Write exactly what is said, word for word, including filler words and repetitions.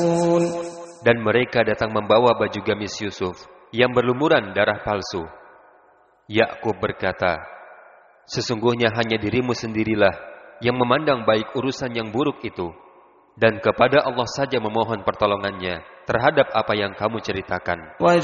Dan mereka datang membawa baju gamis Yusuf yang berlumuran darah palsu. Yakub berkata, sesungguhnya hanya dirimu sendirilah yang memandang baik urusan yang buruk itu, dan kepada Allah saja memohon pertolongannya terhadap apa yang kamu ceritakan.